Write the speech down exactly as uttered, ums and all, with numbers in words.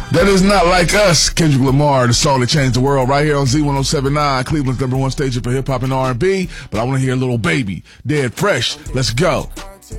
That is not like us. Kendrick Lamar, the song that changed the world, right here on Z ten seventy-nine, Cleveland's number one station for hip hop and R and B. But I want to hear Little Baby, Dead Fresh. Let's go.